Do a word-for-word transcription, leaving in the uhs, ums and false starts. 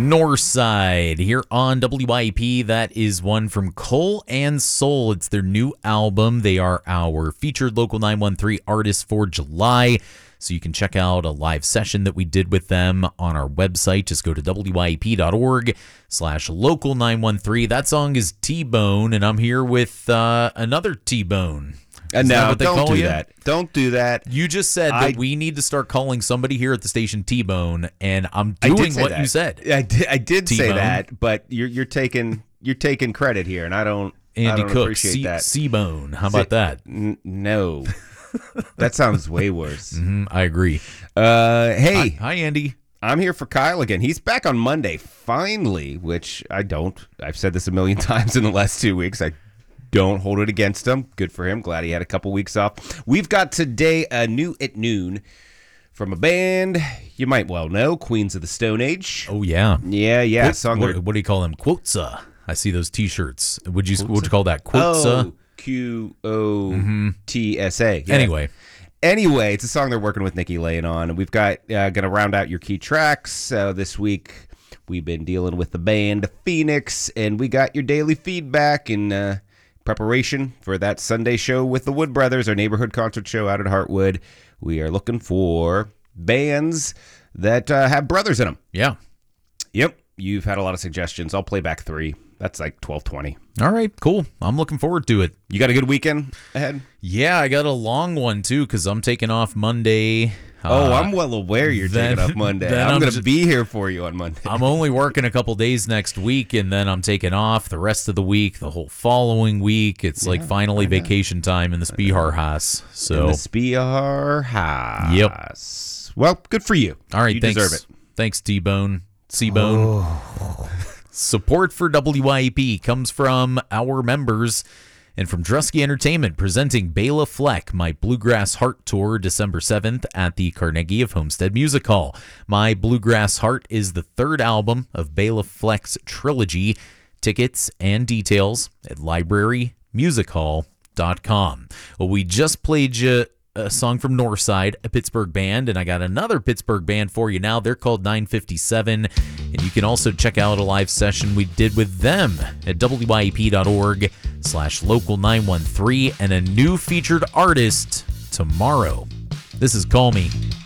Northside here on W I E P. That is one from Cole and Soul. It's their new album. They are our featured Local nine one three artists for July. So you can check out a live session that we did with them on our website. Just go to W I E P dot org slash local nine one three. That song is T-Bone, and I'm here with uh, another T-Bone. And now, don't do you? that. Don't do that. You just said I, that we need to start calling somebody here at the station T-Bone, and I'm doing what that. you said. I did, I did T-Bone. say that, but you're you're taking you're taking credit here, and I don't. Andy I don't Cook, appreciate C- that. C-Bone. How about that? N- no, that sounds way worse. Mm-hmm, I agree. Uh, hey, hi, hi, Andy. I'm here for Kyle again. He's back on Monday, finally, which I don't. I've said this a million times in the last two weeks. I don't hold it against him. Good for him. Glad he had a couple weeks off. We've got today a new at noon from a band you might well know, Queens of the Stone Age. Oh, yeah. Yeah, yeah. What, song what, what do you call them? Quotza. I see those T-shirts. Would you Quotza? What would you call that? Quotza? Oh, Q O T S A. Yeah. Anyway. Anyway, it's a song they're working with Nikki Lane on. And we've got uh, going to round out your key tracks uh, this week. We've been dealing with the band Phoenix, and we got your daily feedback and uh, preparation for that Sunday show with the Wood Brothers, our neighborhood concert show out at Heartwood. We are looking for bands that uh, have brothers in them. Yeah. Yep. You've had a lot of suggestions. I'll play back three. That's like twelve twenty. All right, cool. I'm looking forward to it. You got a good weekend ahead? Yeah, I got a long one, too, because I'm taking off Monday. Oh, uh, I'm well aware you're then, taking off Monday. I'm, I'm going to just, be here for you on Monday. I'm only working a couple days next week, and then I'm taking off the rest of the week, the whole following week. It's yeah, like finally vacation time in the Spihar Haas. So. In the Spihar Haas. Yep. Well, good for you. All right, you thanks. deserve it. Thanks, T-Bone. C-Bone. Oh. Support for W I E P comes from our members and from Drusky Entertainment, presenting Bela Fleck, My Bluegrass Heart Tour, December seventh at the Carnegie of Homestead Music Hall. My Bluegrass Heart is the third album of Bela Fleck's trilogy. Tickets and details at library music hall dot com. Well, we just played you a song from Northside, a Pittsburgh band, and I got another Pittsburgh band for you now. They're called nine fifty-seven, and you can also check out a live session we did with them at W I E P dot org slash local nine one three, and a new featured artist tomorrow. This is Call Me.